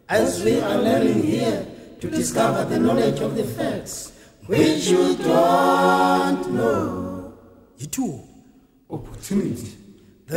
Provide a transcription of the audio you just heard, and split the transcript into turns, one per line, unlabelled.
as we are learning here to discover the knowledge of the facts which you don't know.
Opportunity